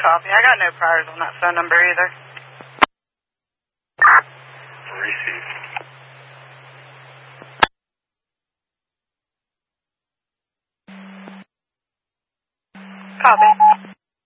Copy. I got no priors on that phone number either. Receive. Copy.